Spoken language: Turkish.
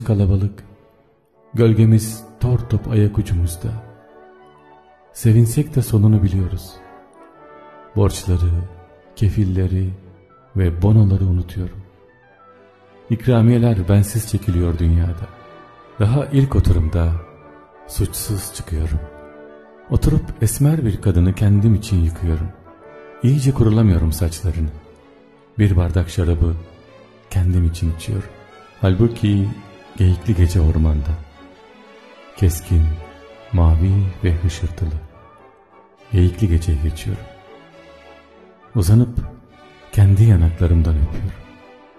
kalabalık, gölgemiz tor top ayak ucumuzda. Sevinsek de sonunu biliyoruz. Borçları, kefilleri ve bonoları unutuyorum. İkramiyeler bensiz çekiliyor dünyada. Daha ilk oturumda suçsuz çıkıyorum. Oturup esmer bir kadını kendim için yıkıyorum. İyice kurulamıyorum saçlarını. Bir bardak şarabı kendim için içiyorum. Halbuki geyikli gece ormanda. Keskin, mavi ve hışırtılı. Geyikli geceye geçiyorum. Uzanıp kendi yanaklarımdan öpüyorum.